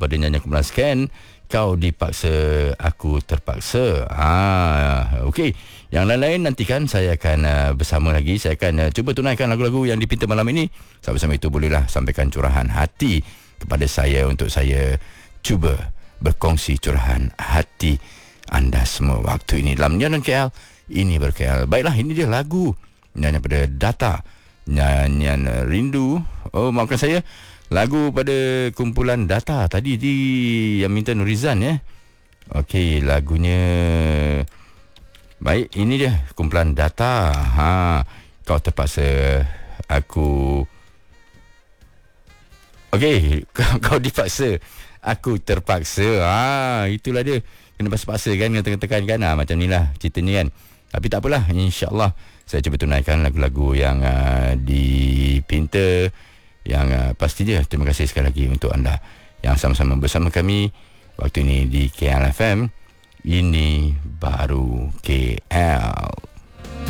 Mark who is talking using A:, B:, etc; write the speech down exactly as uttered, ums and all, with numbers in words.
A: pada nyanyi kumpulan scan. Kau dipaksa, aku terpaksa. Ah, okey. Yang lain-lain nantikan saya akan uh, bersama lagi. Saya akan uh, cuba tunaikan lagu-lagu yang dipinta malam ini. Sama-sama itu bolehlah sampaikan curahan hati kepada saya untuk saya cuba berkongsi curahan hati anda semua waktu ini dalam Nyanyian K L. Ini ber-K L. Baiklah, ini dia lagu nyanyian pada Data, nyanyian uh, Rindu. Oh, maafkan saya. Lagu pada kumpulan Data tadi di yang minta Nurizan ya. Okey, lagunya baik, ini dia kumpulan Data. Ha, kau terpaksa, aku Okey, kau, kau dipaksa, aku terpaksa. Ha, itulah dia. Kena paksa-paksa kan, kena tekan-tekan kan. Ha, macam inilah ceritanya kan. Tapi tak apalah, insya-Allah saya cuba tunaikan lagu-lagu yang uh, dipinta. Yang uh, pastinya terima kasih sekali lagi untuk anda yang sama-sama bersama kami waktu ini di K L F M. Ini baru K L.